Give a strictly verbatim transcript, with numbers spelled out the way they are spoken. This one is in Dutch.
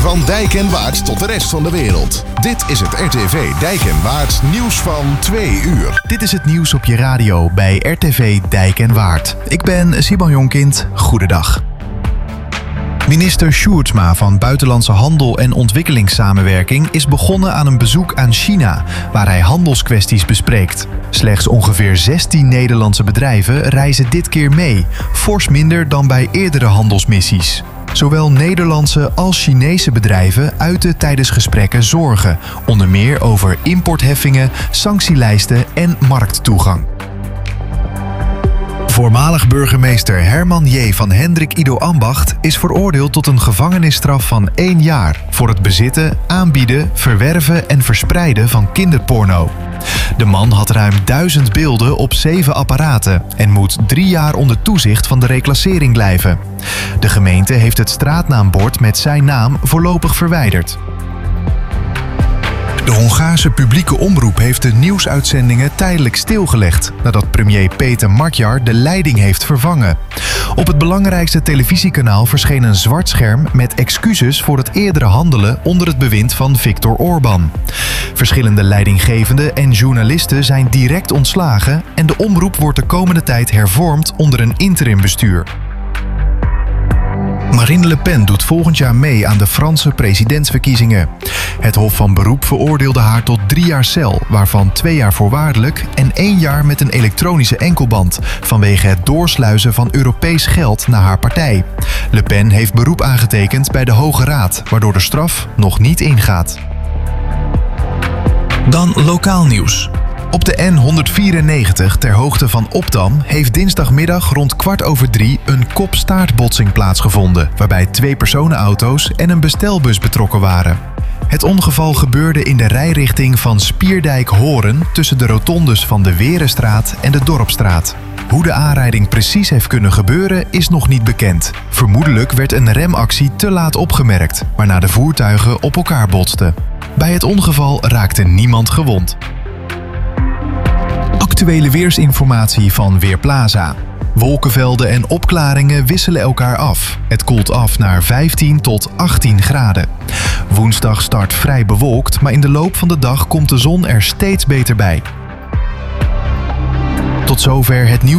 Van Dijk en Waard tot de rest van de wereld. Dit is het R T V Dijk en Waard nieuws van twee uur. Dit is het nieuws op je radio bij R T V Dijk en Waard. Ik ben Simon Jonkind. Goedendag. Minister Sjoerdsma van Buitenlandse Handel en Ontwikkelingssamenwerking is begonnen aan een bezoek aan China, waar hij handelskwesties bespreekt. Slechts ongeveer zestien Nederlandse bedrijven reizen dit keer mee, fors minder dan bij eerdere handelsmissies. Zowel Nederlandse als Chinese bedrijven uiten tijdens gesprekken zorgen, onder meer over importheffingen, sanctielijsten en markttoegang. Voormalig burgemeester Herman J. van Hendrik Ido Ambacht is veroordeeld tot een gevangenisstraf van één jaar voor het bezitten, aanbieden, verwerven en verspreiden van kinderporno. De man had ruim duizend beelden op zeven apparaten en moet drie jaar onder toezicht van de reclassering blijven. De gemeente heeft het straatnaambord met zijn naam voorlopig verwijderd. De Hongaarse publieke omroep heeft de nieuwsuitzendingen tijdelijk stilgelegd nadat premier Péter Magyar de leiding heeft vervangen. Op het belangrijkste televisiekanaal verscheen een zwart scherm met excuses voor het eerdere handelen onder het bewind van Viktor Orbán. Verschillende leidinggevenden en journalisten zijn direct ontslagen en de omroep wordt de komende tijd hervormd onder een interimbestuur. Marine Le Pen doet volgend jaar mee aan de Franse presidentsverkiezingen. Het Hof van Beroep veroordeelde haar tot drie jaar cel, waarvan twee jaar voorwaardelijk en één jaar met een elektronische enkelband, vanwege het doorsluizen van Europees geld naar haar partij. Le Pen heeft beroep aangetekend bij de Hoge Raad, waardoor de straf nog niet ingaat. Dan lokaal nieuws. Op de N honderdvierennegentig ter hoogte van Opdam heeft dinsdagmiddag rond kwart over drie een kop-staartbotsing plaatsgevonden, waarbij twee personenauto's en een bestelbus betrokken waren. Het ongeval gebeurde in de rijrichting van Spierdijk-Horen tussen de rotondes van de Werenstraat en de Dorpstraat. Hoe de aanrijding precies heeft kunnen gebeuren is nog niet bekend. Vermoedelijk werd een remactie te laat opgemerkt, waarna de voertuigen op elkaar botsten. Bij het ongeval raakte niemand gewond. Actuele weersinformatie van Weerplaza. Wolkenvelden en opklaringen wisselen elkaar af. Het koelt af naar vijftien tot achttien graden. Woensdag start vrij bewolkt, maar in de loop van de dag komt de zon er steeds beter bij. Tot zover het nieuws.